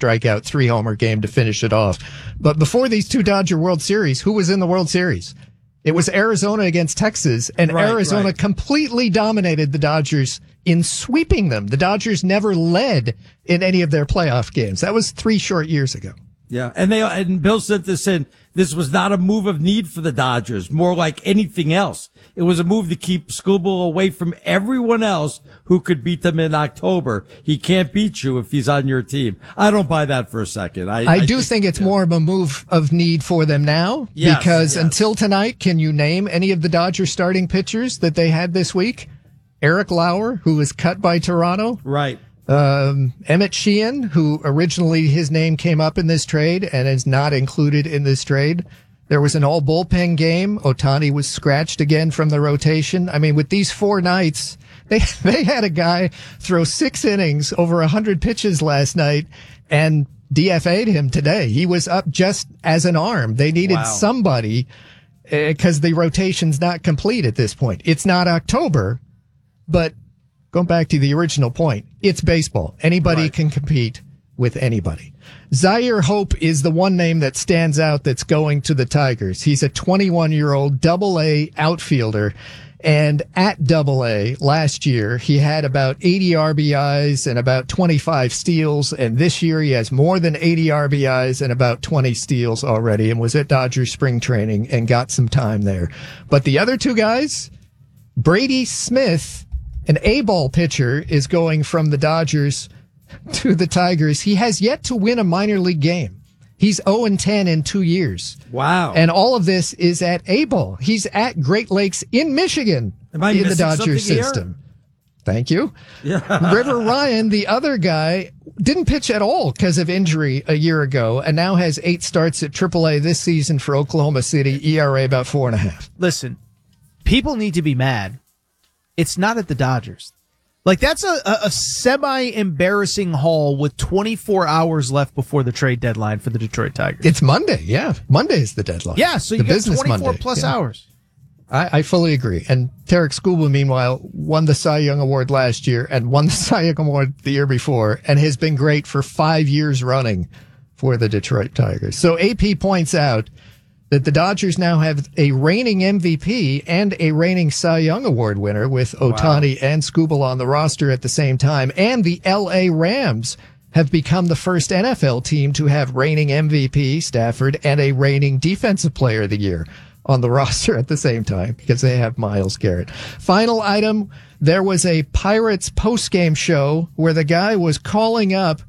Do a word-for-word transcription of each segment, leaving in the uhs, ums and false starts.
strikeout, three homer game to finish it off. But before these two Dodger World Series, who was in the World Series? It was Arizona against Texas, and right, Arizona right. completely dominated the Dodgers in sweeping them. The Dodgers never led in any of their playoff games. That was three short years ago. Yeah, and they and Bill sent this in. This was not a move of need for the Dodgers, more like anything else. It was a move to keep Skubal away from everyone else who could beat them in October. He can't beat you if he's on your team. I don't buy that for a second. I, I, I do think, think it's yeah. more of a move of need for them now, Yes, because yes. until tonight, can you name any of the Dodgers starting pitchers that they had this week? Eric Lauer, who was cut by Toronto. Right. Um, Emmett Sheehan, who originally his name came up in this trade and is not included in this trade. There was an all bullpen game. Ohtani was scratched again from the rotation. I mean, with these four nights, they, they had a guy throw six innings over a hundred pitches last night and D F A'd him today. He was up just as an arm. They needed Wow. somebody because uh, the rotation's not complete at this point. It's not October, but going back to the original point, it's baseball. Anybody Right. can compete with anybody. Zaire Hope is the one name that stands out that's going to the Tigers. He's a twenty-one-year-old double-A outfielder. And at double-A last year, he had about eighty R B Is and about twenty-five steals. And this year, he has more than eighty R B Is and about twenty steals already, and was at Dodgers spring training and got some time there. But the other two guys, Brady Smith, an A-ball pitcher, is going from the Dodgers to the Tigers. He has yet to win a minor league game. He's oh and ten in two years. Wow. And all of this is at A-ball. He's at Great Lakes in Michigan Am I in the missing Dodgers something here? system. Thank you. Yeah. River Ryan, the other guy, didn't pitch at all because of injury a year ago and now has eight starts at triple A this season for Oklahoma City, E R A about four and a half. Listen, people need to be mad. It's not at the Dodgers. Like, that's a, a, a semi-embarrassing haul with twenty-four hours left before the trade deadline for the Detroit Tigers. It's Monday, yeah. Monday is the deadline. Yeah, so you the got business twenty-four Monday, plus yeah. hours. I, I fully agree. And Tarek Skubal, meanwhile, won the Cy Young Award last year and won the Cy Young Award the year before and has been great for five years running for the Detroit Tigers. So A P points out that the Dodgers now have a reigning M V P and a reigning Cy Young Award winner with Ohtani wow. and Skubal on the roster at the same time. And the L A Rams have become the first N F L team to have reigning M V P, Stafford, and a reigning Defensive Player of the Year on the roster at the same time because they have Myles Garrett. Final item, there was a Pirates postgame show where the guy was calling up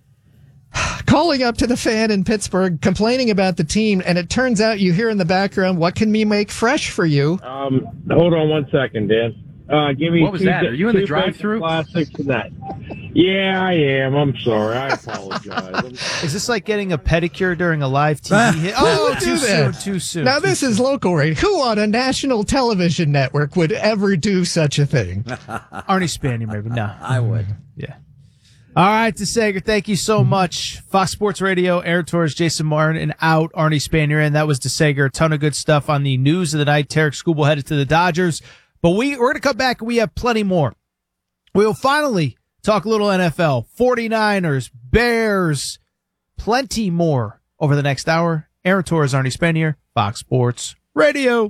calling up to the fan in Pittsburgh, complaining about the team, and it turns out you hear in the background, what can we make fresh for you? Um, hold on one second, Dan. Uh, give me what was two, that? Are you in the two drive-thru? Classics and that. Yeah, I am. I'm sorry. I apologize. Is this like getting a pedicure during a live T V hit? Oh, too soon, too soon. Now, too this soon. is local radio. Who on a national television network would ever do such a thing? Arnie Spanier, maybe. No. I would. Yeah. All right, DeSager, thank you so much. Fox Sports Radio, Aaron Torres, Jason Martin, and out, Arnie Spanier. And that was DeSager. A ton of good stuff on the news of the night. Tarek Skubal headed to the Dodgers. But we, we're going to come back and we have plenty more. We'll finally talk a little N F L, forty-niners, Bears, plenty more over the next hour. Aaron Torres, Arnie Spanier, Fox Sports Radio.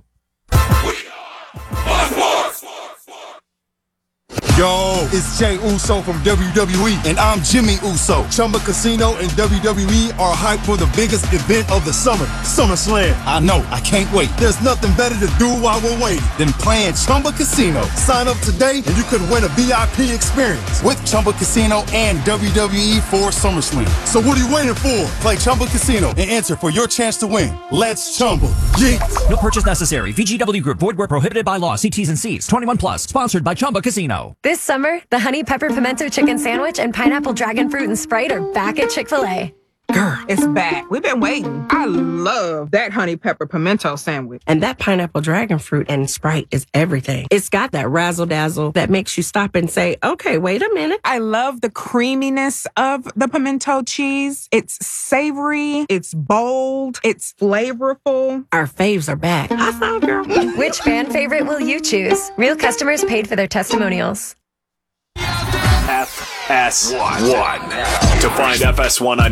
Yo, it's Jay Uso from W W E, and I'm Jimmy Uso. Chumba Casino and W W E are hyped for the biggest event of the summer, SummerSlam. I know, I can't wait. There's nothing better to do while we're waiting than playing Chumba Casino. Sign up today and you could win a V I P experience with Chumba Casino and W W E for SummerSlam. So what are you waiting for? Play Chumba Casino and enter for your chance to win. Let's Chumba. Yeah. No purchase necessary. V G W Group. Void where prohibited by law. See T's and C's. twenty-one plus. Sponsored by Chumba Casino. This summer, the Honey Pepper Pimento Chicken Sandwich and Pineapple Dragon Fruit and Sprite are back at Chick-fil-A. Girl, it's back. We've been waiting. I love that Honey Pepper Pimento Sandwich. And that Pineapple Dragon Fruit and Sprite is everything. It's got that razzle-dazzle that makes you stop and say, okay, wait a minute. I love the creaminess of the pimento cheese. It's savory. It's bold. It's flavorful. Our faves are back. I saw, girl. Which fan favorite will you choose? Real customers paid for their testimonials. F S one. To find F S one on